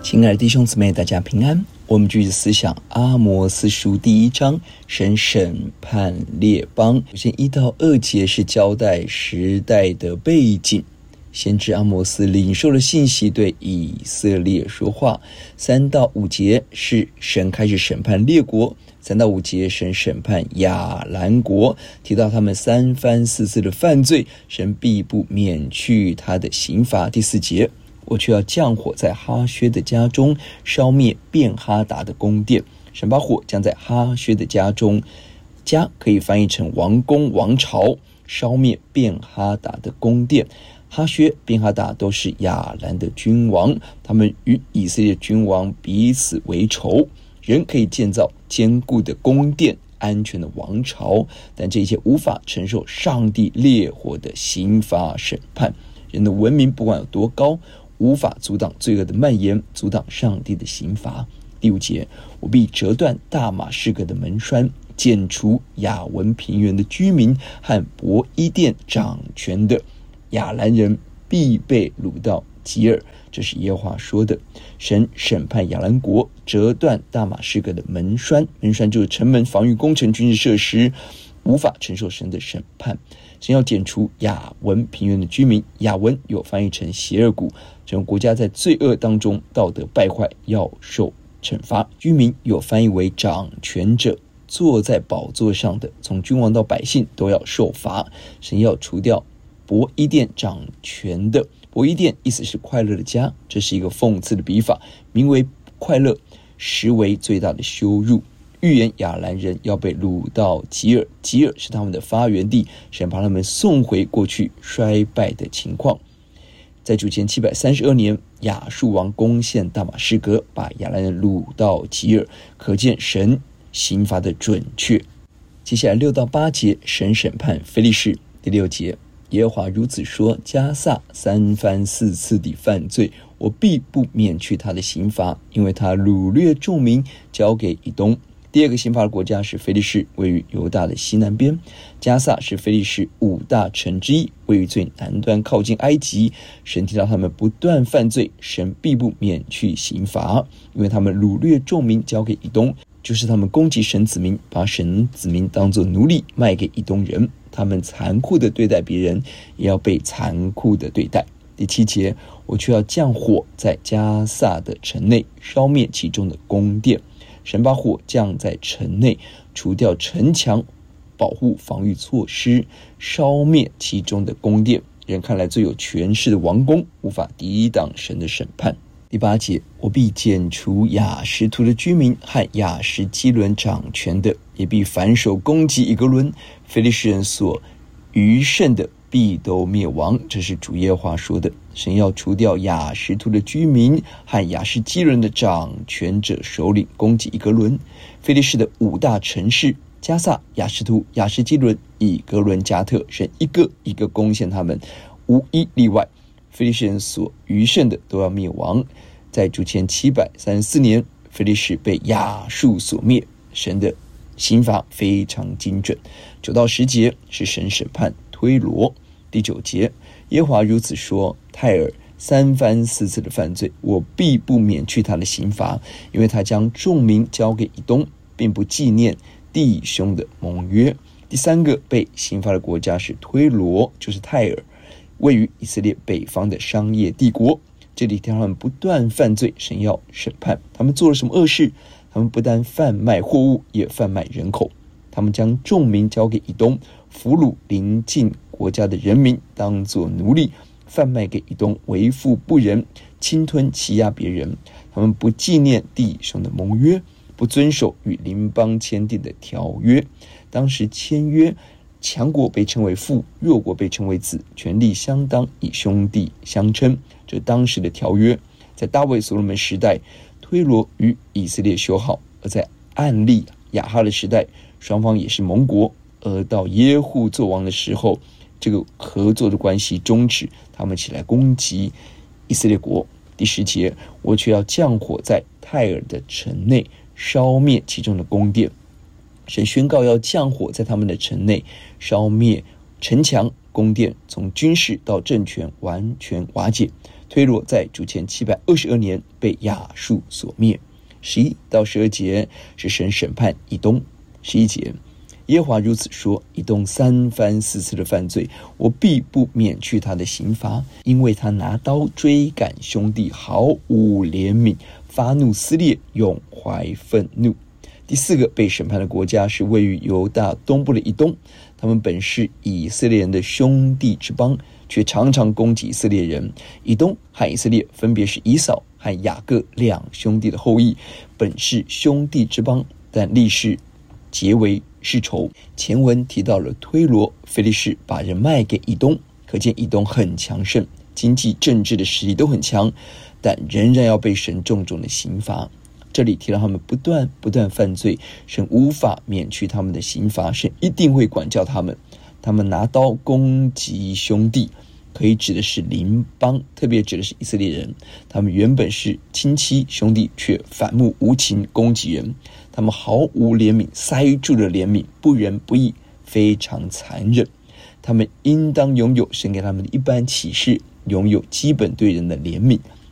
亲爱的弟兄姊妹，大家平安。我们继续思想阿摩司书第1章，神审判列邦。首先1到2节是交代时代的背景，先知阿摩司领受了信息，对以色列说话。3到5节是神开始审判列国。3到5节神审判亚兰国，提到他们3番4次的犯罪，神必不免去他的刑罚。第4节，我却要降火在哈薛的家中，烧灭便哈达的宫殿。神把火降在哈薛的家中，家可以翻译成王宫、王朝，烧灭便哈达的宫殿。哈薛、便哈达都是亚兰的君王，他们与以色列君王彼此为仇。人可以建造坚固的宫殿、安全的王朝，但这些无法承受上帝烈火的刑罚审判。人的文明不管有多高，无法阻挡罪恶的蔓延，阻挡上帝的刑罚。第5节，我必折断大马士革的门栓，剪除亚文平原的居民和伯伊甸掌权的亚兰人，必被掳到吉尔。这是耶和华说的。神审判亚兰国，折断大马士革的门栓。门栓就是城门、防御工程、军事设施，无法承受神的审判。神要剪除亚文平原的居民，亚文有翻译成邪恶谷，这种国家在罪恶当中道德败坏，要受惩罚。居民有翻译为掌权者，坐在宝座上的，从君王到百姓都要受罚。神要除掉伯伊甸掌权的。伯伊甸意思是快乐的家，这是一个讽刺的笔法，名为快乐，实为最大的羞辱。预言亚兰人要被掳到吉尔，吉尔是他们的发源地，神把他们送回过去衰败的情况。在主前732年，亚述王攻陷大马士革，把亚兰人掳到吉尔，可见神刑罚的准确。接下来6到8节，神审判非利士。第6节，耶和华如此说：迦萨3番4次的犯罪，我必不免去他的刑罚，因为他掳掠众民，交给以东。第2个刑罚的国家是非利士，位于犹大的西南边。迦萨是非利士5大城之一，位于最南端，靠近埃及。神听到他们不断犯罪，神必不免去刑罚，因为他们掳掠众民，交给以东，就是他们攻击神子民，把神子民当作奴隶卖给以东人。他们残酷的对待别人，也要被残酷的对待。第7节，我却要降火在迦萨的城内，烧灭其中的宫殿。神把火降在城内，除掉城墙、保护防御措施，烧灭其中的宫殿。人看来最有权势的王宫，无法抵挡神的审判。第8节，我必剪除亚实突的居民和亚实基伦掌权的，也必反手攻击以格伦。非利士人所余剩的必都灭亡，这是主耶和华说的。神要除掉亚实突的居民和亚实基伦的掌权者首领，攻击以格伦。非利士的5大城市迦萨、亚实突、亚实基伦、以格伦、加特，神一个一个攻陷他们，无一例外。非利士人所余剩的都要灭亡。在主前734年，非利士被亚述所灭，神的刑罚非常精准。9到10节是神审判推罗。第9节，耶和华如此说：泰尔3番4次的犯罪，我必不免去他的刑罚，因为他将众民交给以东，并不纪念弟兄的盟约。第3个被刑罚的国家是推罗，就是泰尔，位于以色列北方的商业帝国。这里他们不断犯罪，神要审判他们做了什么恶事。他们不但贩卖货物，也贩卖人口。他们将众民交给以东，俘虏邻近国家的人民当作奴隶，贩卖给以东，为富不仁，侵吞欺压别人。他们不纪念弟兄的盟约，不遵守与邻邦签订的条约。当时签约，强国被称为父，弱国被称为子，权力相当，以兄弟相称，这是当时的条约。在大卫所罗门时代，推罗与以色列修好；而在暗利亚哈的时代，双方也是盟国。而到耶户作王的时候，这个合作的关系终止，他们起来攻击以色列国。第10节，我却要降火在泰尔的城内，烧灭其中的宫殿。神宣告要降火在他们的城内，烧灭城墙、宫殿，从军事到政权完全瓦解。 推罗在主前722年被亚述所灭。11到12节是神审判以东。11节，耶和华如此说：以东3番4次的犯罪，我必不免去他的刑罚，因为他拿刀追赶兄弟，毫无怜悯，发怒撕裂，永怀愤怒。第4个被审判的国家是位于犹大东部的以东，他们本是以色列人的兄弟之邦，却常常攻击以色列人。以东和以色列分别是以扫和雅各两兄弟的后裔，本是兄弟之邦，但历世结为世仇。前文提到了推罗、非利士把人卖给以东，可见以东很强盛，经济政治的实力都很强，但仍然要被神重重的刑罚。这里提到他们不断犯罪，神无法免去他们的刑罚，神一定会管教他们。他们拿刀攻击兄弟，可以指的是邻邦，特别指的是以色列人。他们原本是亲戚兄弟，却反目无情攻击人，他们毫无怜悯，塞住了怜悯，不仁不义，非常残忍。他们应当拥有神给他们的一般启示，拥有基本对人的怜悯，